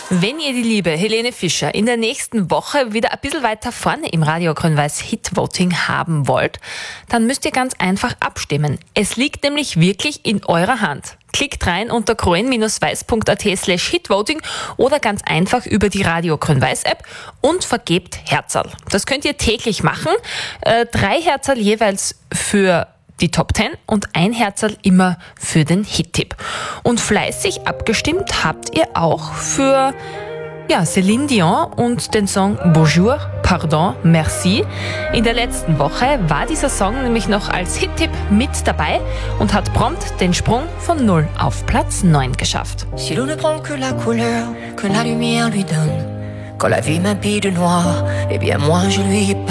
Wenn ihr die liebe Helene Fischer in der nächsten Woche wieder ein bisschen weiter vorne im Radio Grün-Weiß Hit-Voting haben wollt, dann müsst ihr ganz einfach abstimmen. Es liegt nämlich wirklich in eurer Hand. Klickt rein unter grün-weiß.at/hitvoting oder ganz einfach über die Radio Grün-Weiß App und vergebt Herzerl. Das könnt ihr täglich machen. 3 Herzerl jeweils für die Top 10 und 1 Herzerl immer für den Hit-Tipp. Und fleißig abgestimmt habt ihr auch für Céline Dion und den Song Bonjour, Pardon, Merci. In der letzten Woche war dieser Song nämlich noch als Hit-Tipp mit dabei und hat prompt den Sprung von 0 auf Platz 9 geschafft. Si l'on ne prend que la couleur que la lumière lui donne, quand la vie m'habille de noir, eh bien moi je lui